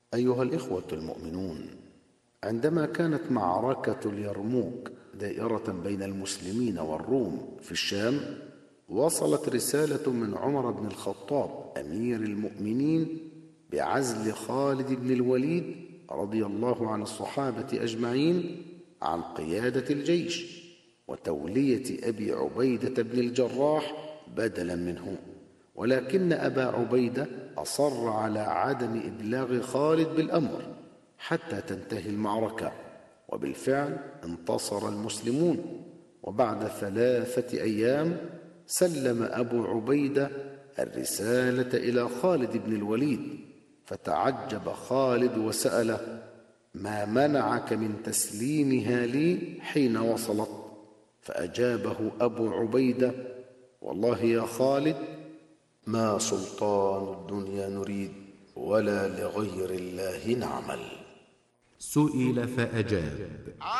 أيها الإخوة المؤمنون، عندما كانت معركة اليرموك دائرة بين المسلمين والروم في الشام، وصلت رسالة من عمر بن الخطاب أمير المؤمنين بعزل خالد بن الوليد رضي الله عن الصحابة أجمعين عن قيادة الجيش، وتولية أبي عبيدة بن الجراح بدلا منه. ولكن أبا عبيدة أصر على عدم إبلاغ خالد بالأمر حتى تنتهي المعركة، وبالفعل انتصر المسلمون. وبعد 3 أيام سلم أبو عبيدة الرسالة إلى خالد بن الوليد، فتعجب خالد وسأله: ما منعك من تسليمها لي حين وصلت؟ فأجابه أبو عبيدة: والله يا خالد، ما سلطان الدنيا نريد، ولا لغير الله نعمل. سئل فأجاب: